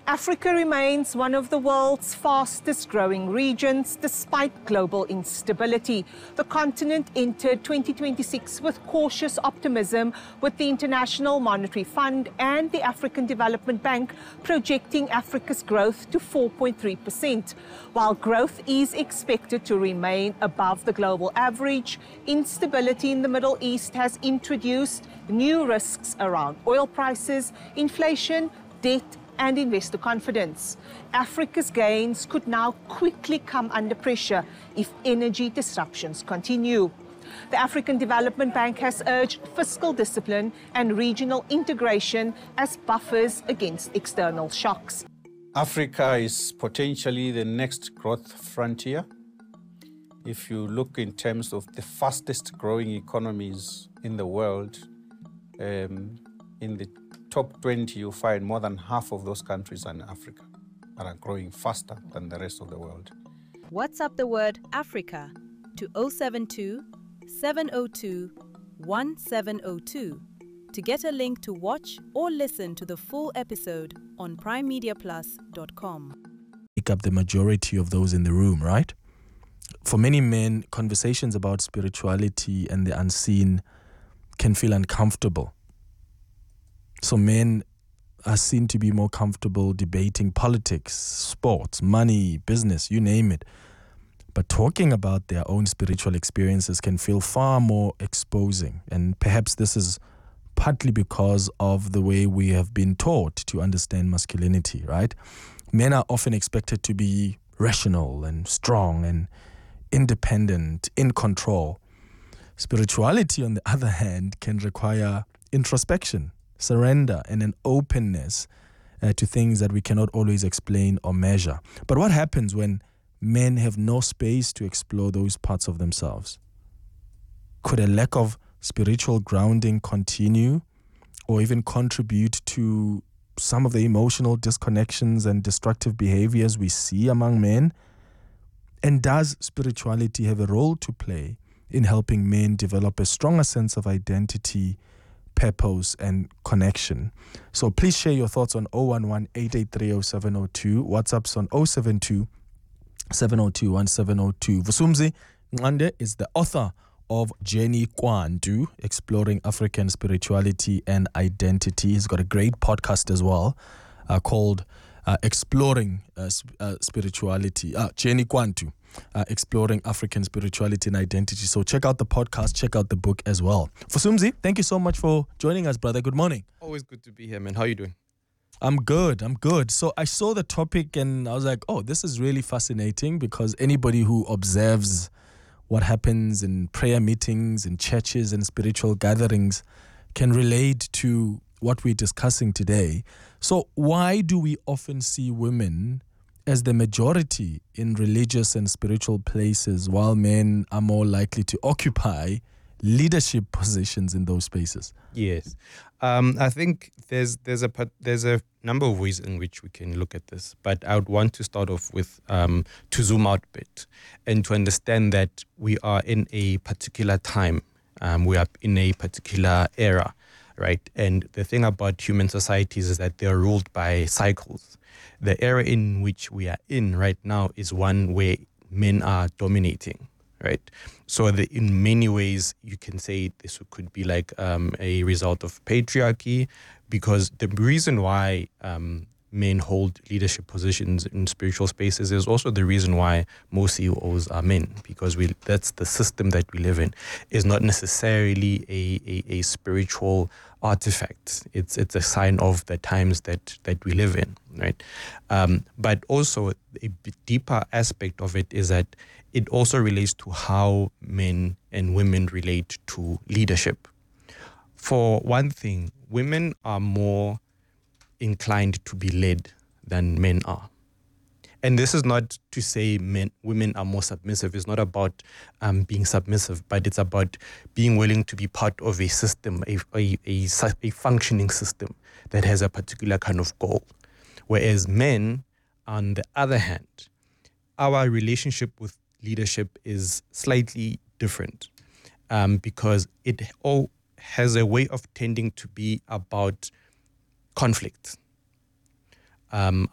Africa remains one of the world's fastest growing regions despite global instability. The continent entered 2026 with cautious optimism, with the International Monetary Fund and the African Development Bank projecting Africa's growth to 4.3%. While growth is expected to remain above the global average, instability in the Middle East has introduced new risks around oil prices, inflation, debt, and investor confidence. Africa's gains could now quickly come under pressure if energy disruptions continue. The African Development Bank has urged fiscal discipline and regional integration as buffers against external shocks. Africa is potentially the next growth frontier. If you look in terms of the fastest growing economies in the world, in the top 20, you'll find more than half of those countries are in Africa and are growing faster than the rest of the world. WhatsApp the word Africa to 072 702 1702 to get a link to watch or listen to the full episode on primemediaplus.com. Pick up the majority of those in the room, right? For many men, conversations about spirituality and the unseen can feel uncomfortable. So men are seen to be more comfortable debating politics, sports, money, business, you name it. But talking about their own spiritual experiences can feel far more exposing. And perhaps this is partly because of the way we have been taught to understand masculinity, right? Men are often expected to be rational and strong and independent, in control. Spirituality, on the other hand, can require introspection, surrender, and an openness to things that we cannot always explain or measure. But what happens when men have no space to explore those parts of themselves? Could a lack of spiritual grounding continue or even contribute to some of the emotional disconnections and destructive behaviors we see among men? And does spirituality have a role to play in helping men develop a stronger sense of identity, purpose, and connection? So please share your thoughts on 011-883-0702. WhatsApp's on 072 702 1702. Vusumzi Nqande is the author of Jenny Kwantu, Exploring African Spirituality and Identity. He's got a great podcast as well called Exploring Spirituality. Jenny Kwantu, Exploring African Spirituality and Identity. So check out the podcast, check out the book as well. Vusumzi, thank you so much for joining us, brother. Good morning. Always good to be here, man. How are you doing? I'm good. So I saw the topic and I was like, oh, this is really fascinating, because anybody who observes what happens in prayer meetings, in churches and spiritual gatherings can relate to what we're discussing today. So why do we often see women as the majority in religious and spiritual places, while men are more likely to occupy leadership positions in those spaces? Yes. I think there's a number of ways in which we can look at this, but I would want to start off with to zoom out a bit and to understand that we are in a particular time. We are in a particular era, right? And the thing about human societies is that they're ruled by cycles. The era in which we are in right now is one where men are dominating, right? So in many ways, you can say this could be like a result of patriarchy, because the reason why men hold leadership positions in spiritual spaces is also the reason why most CEOs are men, because that's the system that we live in. Is not necessarily a spiritual artifact. It's a sign of the times that we live in, right? But also a deeper aspect of it is that it also relates to how men and women relate to leadership. For one thing, women are more inclined to be led than men are. And this is not to say women are more submissive. It's not about being submissive, but it's about being willing to be part of a system, a functioning system that has a particular kind of goal. Whereas men, on the other hand, our relationship with leadership is slightly different, because it all has a way of tending to be about conflict.